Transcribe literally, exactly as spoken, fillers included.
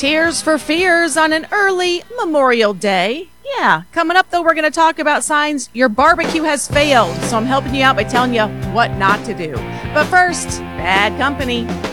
Tears for Fears on an early Memorial Day. Yeah, coming up though, we're going to talk about signs your barbecue has failed. So I'm helping you out by telling you what not to do. But first, Bad Company.